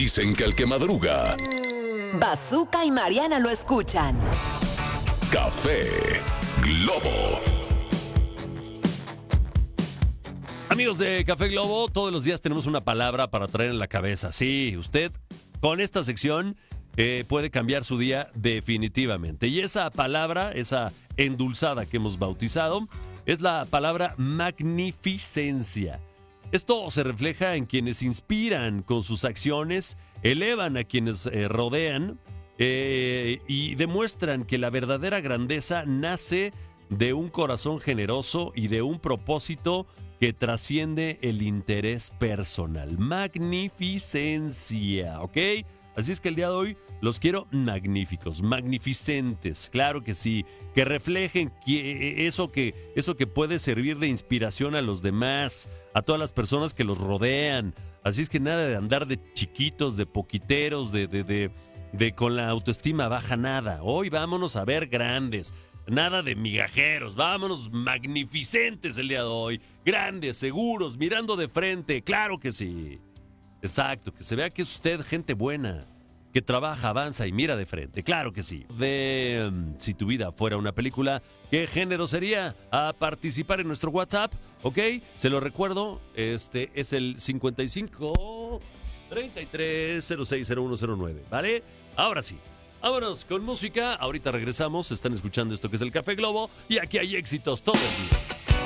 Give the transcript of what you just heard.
Dicen que el que madruga, Bazooka y Mariana lo escuchan. Café Globo. Amigos de Café Globo, todos los días tenemos una palabra para traer en la cabeza. Sí, usted con esta sección puede cambiar su día definitivamente. Y esa palabra, esa endulzada que hemos bautizado, es la palabra magnificencia. Esto se refleja en quienes inspiran con sus acciones, elevan a quienes rodean y demuestran que la verdadera grandeza nace de un corazón generoso y de un propósito que trasciende el interés personal. Magnificencia, ¿ok? Así es que el día de hoy los quiero magníficos, magnificentes, claro que sí, que reflejen eso que puede servir de inspiración a los demás, a todas las personas que los rodean. Así es que nada de andar de chiquitos, de poquiteros, de con la autoestima baja, nada. Hoy vámonos a ver grandes. Nada de migajeros, vámonos magnificentes el día de hoy. Grandes, seguros, mirando de frente, claro que sí. Exacto, que se vea que es usted gente buena, que trabaja, avanza y mira de frente, claro que sí. Si tu vida fuera una película, ¿qué género sería? A participar en nuestro WhatsApp, ¿ok? Se lo recuerdo, es el 55 33 06 0109, ¿vale? Ahora sí. Vámonos con música, ahorita regresamos, están escuchando esto que es el Café Globo y aquí hay éxitos todo el día.